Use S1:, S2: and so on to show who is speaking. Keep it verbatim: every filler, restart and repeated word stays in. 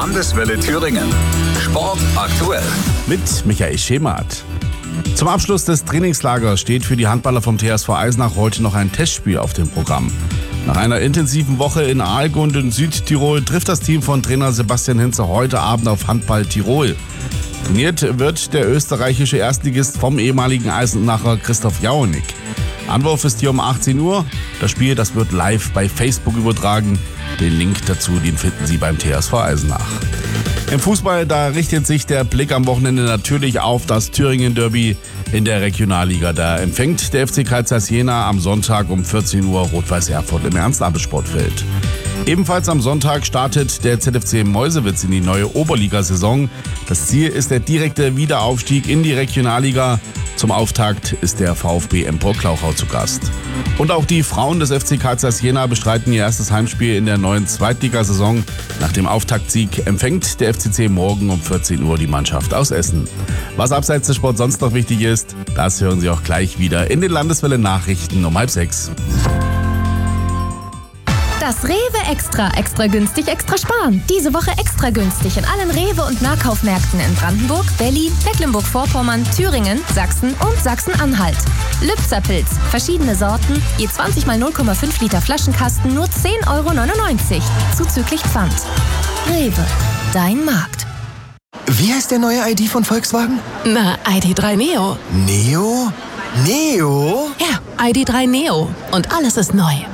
S1: Landeswelle Thüringen. Sport aktuell.
S2: Mit Michael Schemath. Zum Abschluss des Trainingslagers steht für die Handballer vom T S V Eisenach heute noch ein Testspiel auf dem Programm. Nach einer intensiven Woche in Aalgund in Südtirol trifft das Team von Trainer Sebastian Hinze heute Abend auf Handball Tirol. Trainiert wird der österreichische Erstligist vom ehemaligen Eisenacher Christoph Jaunig. Anwurf ist hier um achtzehn Uhr. Das Spiel, das wird live bei Facebook übertragen. Den Link dazu, den finden Sie beim T S V Eisenach. Im Fußball, da richtet sich der Blick am Wochenende natürlich auf das Thüringen-Derby in der Regionalliga. Da empfängt der F C Carl Zeiss Jena am Sonntag um vierzehn Uhr Rot-Weiß Erfurt im Ernst-Abel-Sportfeld. Ebenfalls am Sonntag startet der Z F C Meuselwitz in die neue Oberligasaison. Das Ziel ist der direkte Wiederaufstieg in die Regionalliga. Zum Auftakt ist der VfB Empor-Klauchau zu Gast. Und auch die Frauen des F C Carl Zeiss Jena bestreiten ihr erstes Heimspiel in der neuen Zweitligasaison. Nach dem Auftaktsieg empfängt der F C C morgen um vierzehn Uhr die Mannschaft aus Essen. Was abseits des Sports sonst noch wichtig ist, das hören Sie auch gleich wieder in den Landeswelle-Nachrichten um halb sechs.
S3: Das Rewe Extra. Extra günstig, extra sparen. Diese Woche extra günstig in allen Rewe- und Nahkaufmärkten in Brandenburg, Berlin, Mecklenburg-Vorpommern, Thüringen, Sachsen und Sachsen-Anhalt. Lübzer-Pilz. Verschiedene Sorten. Je zwanzig mal null Komma fünf Liter Flaschenkasten nur zehn Euro neunundneunzig. Zuzüglich Pfand. Rewe. Dein Markt.
S4: Wie heißt der neue I D von Volkswagen?
S5: Na, I D drei Neo.
S4: Neo? Neo?
S5: Ja, I D drei Neo. Und alles ist neu.